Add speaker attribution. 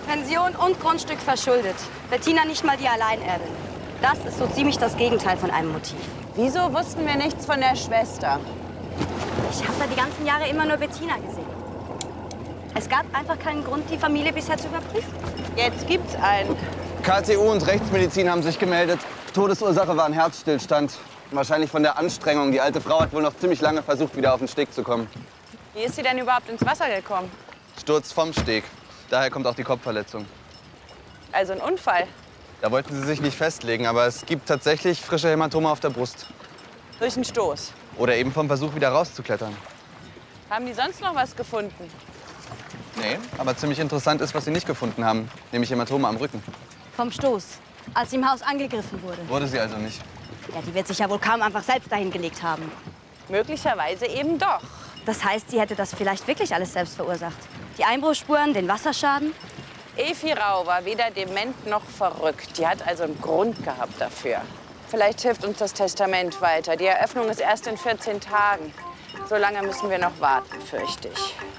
Speaker 1: Pension und Grundstück verschuldet. Bettina nicht mal die Alleinerbin. Das ist so ziemlich das Gegenteil von einem Motiv.
Speaker 2: Wieso wussten wir nichts von der Schwester?
Speaker 1: Ich habe da die ganzen Jahre immer nur Bettina gesehen. Es gab einfach keinen Grund, die Familie bisher zu überprüfen.
Speaker 2: Jetzt gibt's einen.
Speaker 3: KTU und Rechtsmedizin haben sich gemeldet. Todesursache war ein Herzstillstand. Wahrscheinlich von der Anstrengung. Die alte Frau hat wohl noch ziemlich lange versucht, wieder auf den Steg zu kommen.
Speaker 2: Wie ist sie denn überhaupt ins Wasser gekommen?
Speaker 3: Sturz vom Steg. Daher kommt auch die Kopfverletzung.
Speaker 2: Also ein Unfall.
Speaker 3: Da wollten sie sich nicht festlegen, aber es gibt tatsächlich frische Hämatome auf der Brust.
Speaker 2: Durch einen Stoß.
Speaker 3: Oder eben vom Versuch, wieder rauszuklettern.
Speaker 2: Haben die sonst noch was gefunden?
Speaker 3: Nee, aber ziemlich interessant ist, was sie nicht gefunden haben. Nämlich Hämatome am Rücken.
Speaker 1: Vom Stoß, als sie im Haus angegriffen wurde.
Speaker 3: Wurde sie also nicht.
Speaker 1: Ja, die wird sich ja wohl kaum einfach selbst dahin gelegt haben.
Speaker 2: Möglicherweise eben doch.
Speaker 1: Das heißt, sie hätte das vielleicht wirklich alles selbst verursacht. Die Einbruchsspuren, den Wasserschaden.
Speaker 2: Efi Rau war weder dement noch verrückt. Die hat also einen Grund gehabt dafür. Vielleicht hilft uns das Testament weiter. Die Eröffnung ist erst in 14 Tagen. So lange müssen wir noch warten, fürchte ich.